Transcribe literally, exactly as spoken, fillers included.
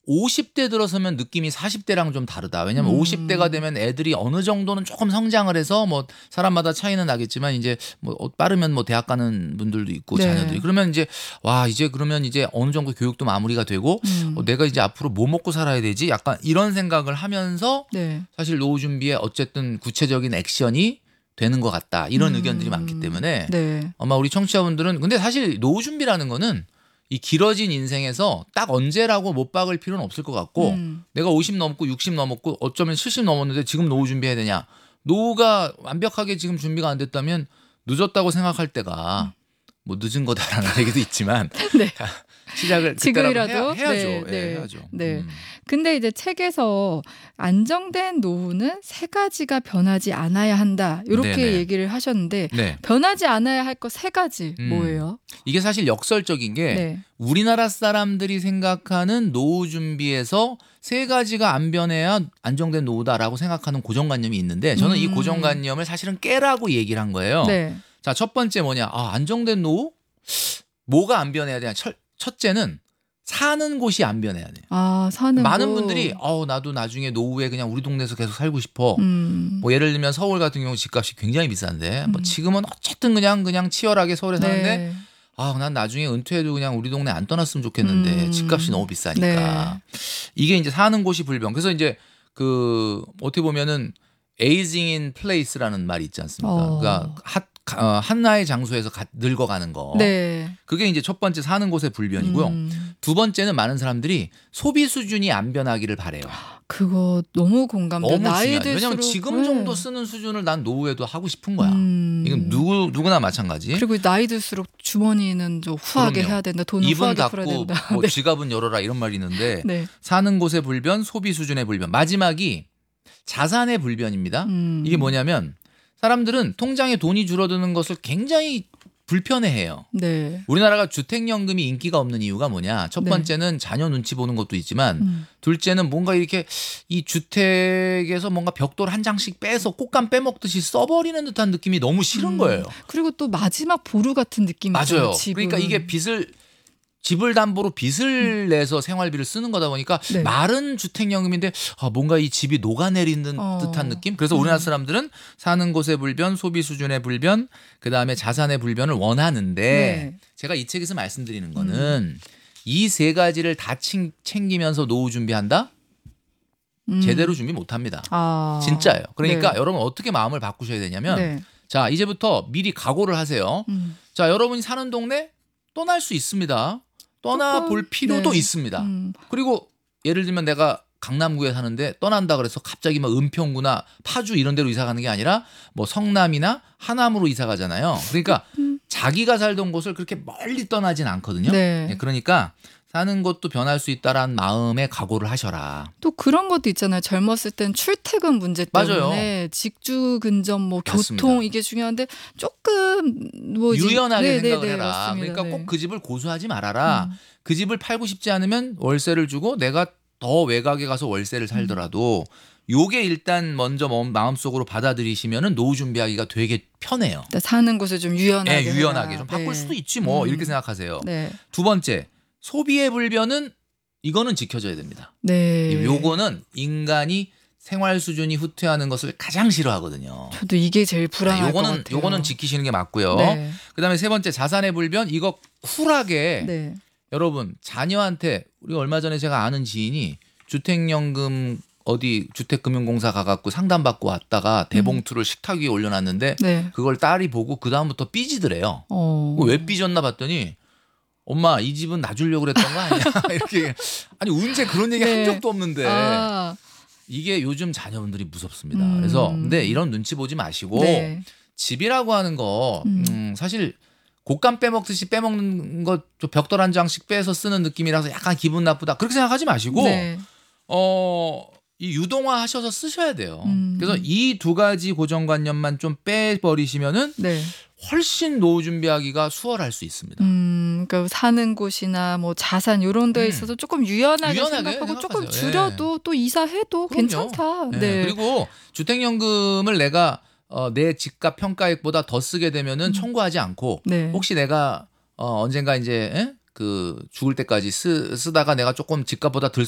오십 대 들어서면 느낌이 사십 대랑 좀 다르다. 왜냐하면 음. 오십 대가 되면 애들이 어느 정도는 조금 성장을 해서 뭐 사람마다 차이는 나겠지만 이제 뭐 빠르면 뭐 대학 가는 분들도 있고 네. 자녀들이 그러면 이제 와 이제 그러면 이제 어느 정도 교육도 마무리가 되고 음. 어, 내가 이제 앞으로 뭐 먹고 살아야 되지? 약간 이런 생각을 하면서 네. 사실 노후 준비에 어쨌든 구체적인 액션이 되는 것 같다. 이런 음. 의견들이 많기 때문에 네. 아마 우리 청취자분들은 근데 사실 노후 준비라는 거는 이 길어진 인생에서 딱 언제라고 못 박을 필요는 없을 것 같고 음. 내가 오십 넘고 육십 넘었고 어쩌면 칠십 넘었는데 지금 노후 준비해야 되냐. 노후가 완벽하게 지금 준비가 안 됐다면 늦었다고 생각할 때가 뭐 늦은 거다라는 얘기도 있지만 네. 시작을 지금이라도 해야, 해야죠. 네, 예, 네, 해야죠. 네. 음. 근데 이제 책에서 안정된 노후는 세 가지가 변하지 않아야 한다. 이렇게 네네. 얘기를 하셨는데 네. 변하지 않아야 할 것 세 가지 음. 뭐예요? 이게 사실 역설적인 게 네. 우리나라 사람들이 생각하는 노후 준비에서 세 가지가 안 변해야 안정된 노후다라고 생각하는 고정관념이 있는데 저는 이 음. 고정관념을 사실은 깨라고 얘기를 한 거예요. 네. 자, 첫 번째 뭐냐? 아, 안정된 노후? 뭐가 안 변해야 되냐? 첫, 첫째는 사는 곳이 안 변해야 돼요. 아, 사는 많은 곳. 분들이 어, 나도 나중에 노후에 그냥 우리 동네에서 계속 살고 싶어. 음. 뭐 예를 들면 서울 같은 경우 집값이 굉장히 비싼데 뭐 음. 지금은 어쨌든 그냥 그냥 치열하게 서울에 사는데 네. 아, 난 나중에 은퇴해도 그냥 우리 동네 안 떠났으면 좋겠는데 음. 집값이 너무 비싸니까. 이게 이제 사는 곳이 불변. 그래서 이제 그 어떻게 보면은 에이징 인 플레이스라는 말이 있지 않습니까? 어. 그러니까 한, 어, 한나의 장소에서 가, 늙어가는 거. 네. 그게 이제 첫 번째 사는 곳의 불변이고요. 음. 두 번째는 많은 사람들이 소비 수준이 안 변하기를 바래요. 그거 너무 공감돼. 너무 나이 중요해요. 들수록 왜냐하면 지금 네. 정도 쓰는 수준을 난 노후에도 하고 싶은 거야. 음. 이건 누구 누구나 마찬가지. 그리고 나이 들수록 주머니는 좀 후하게 그럼요. 해야 된다. 돈은 입은 후하게 풀어야 닫고 된다. 뭐 네. 지갑은 열어라 이런 말이 있는데 네. 사는 곳의 불변, 소비 수준의 불변. 마지막이 자산의 불변입니다. 음. 이게 뭐냐면 사람들은 통장에 돈이 줄어드는 것을 굉장히 불편해해요. 네. 우리나라가 주택연금이 인기가 없는 이유가 뭐냐? 첫 네. 번째는 자녀 눈치 보는 것도 있지만 음. 둘째는 뭔가 이렇게 이 주택에서 뭔가 벽돌 한 장씩 빼서 꽃감 빼먹듯이 써버리는 듯한 느낌이 너무 싫은 음. 거예요. 그리고 또 마지막 보루 같은 느낌이 있잖아요. 맞아요. 집은. 그러니까 이게 빚을 집을 담보로 빚을 내서 생활비를 쓰는 거다 보니까 네. 말은 주택연금인데 아, 뭔가 이 집이 녹아내리는 어. 듯한 느낌. 그래서 음. 우리나라 사람들은 사는 곳의 불변, 소비 수준의 불변, 그 다음에 자산의 불변을 원하는데 네. 제가 이 책에서 말씀드리는 거는 이 세 가지를 다 칭- 챙기면서 노후 준비한다? 음. 제대로 준비 못합니다. 아. 진짜예요. 그러니까 네. 여러분 어떻게 마음을 바꾸셔야 되냐면 네. 자 이제부터 미리 각오를 하세요. 음. 자 여러분이 사는 동네 떠날 수 있습니다. 떠나볼 조금, 필요도 네. 있습니다. 음. 그리고 예를 들면 내가 강남구에 사는데 떠난다 그래서 갑자기 막 은평구나 파주 이런 데로 이사 가는 게 아니라 뭐 성남이나 하남으로 이사 가잖아요. 그러니까 음. 자기가 살던 곳을 그렇게 멀리 떠나진 않거든요. 네. 네, 그러니까 사는 것도 변할 수 있다라는 마음에 각오를 하셔라. 또 그런 것도 있잖아요. 젊었을 땐 출퇴근 문제 때문에 맞아요. 직주 근접 뭐 맞습니다. 교통 이게 중요한데 조금 뭐지 유연하게 네, 생각을 네, 네, 해라. 맞습니다. 그러니까 네. 꼭 그 집을 고수하지 말아라. 음. 그 집을 팔고 싶지 않으면 월세를 주고 내가 더 외곽에 가서 월세를 살더라도 요게 일단 먼저 마음속으로 받아들이시면은 노후 준비하기가 되게 편해요. 일단 사는 곳을 좀 유연하게 예, 유연하게 해라. 좀 바꿀 네. 수도 있지 뭐 음. 이렇게 생각하세요. 네. 두 번째 소비의 불변은 이거는 지켜져야 됩니다. 네. 요거는 인간이 생활 수준이 후퇴하는 것을 가장 싫어하거든요. 저도 이게 제일 불안할 네, 요거는 것 같아요. 요거는 지키시는 게 맞고요. 네. 그다음에 세 번째 자산의 불변 이거 쿨하게 네. 여러분 자녀한테 우리 얼마 전에 제가 아는 지인이 주택연금 어디 주택금융공사 가갖고 상담받고 왔다가 대봉투를 식탁 위에 올려놨는데 네. 그걸 딸이 보고 그 다음부터 삐지더래요. 어. 왜 삐졌나 봤더니 엄마 이 집은 나 주려고 그랬던 거 아니야? 이렇게 아니 언제 그런 얘기 네. 한 적도 없는데 아. 이게 요즘 자녀분들이 무섭습니다. 음. 그래서 근데 이런 눈치 보지 마시고 네. 집이라고 하는 거 음. 음, 사실 곶감 빼먹듯이 빼먹는 거 벽돌 한 장씩 빼서 쓰는 느낌이라서 약간 기분 나쁘다 그렇게 생각하지 마시고 네. 어, 이 유동화 하셔서 쓰셔야 돼요. 음. 그래서 이 두 가지 고정관념만 좀 빼버리시면은 네. 훨씬 노후 준비하기가 수월할 수 있습니다. 음, 그러니까 사는 곳이나 뭐 자산 이런 데에 음. 있어서 조금 유연하게, 유연하게 생각하고 조금 생각하세요. 줄여도 또 이사해도 그럼요. 괜찮다. 네. 네. 그리고 주택연금을 내가 어, 내 집값 평가액보다 더 쓰게 되면은 음. 청구하지 않고 네. 혹시 내가 어, 언젠가 이제 에? 그 죽을 때까지 쓰, 쓰다가 내가 조금 집값보다 덜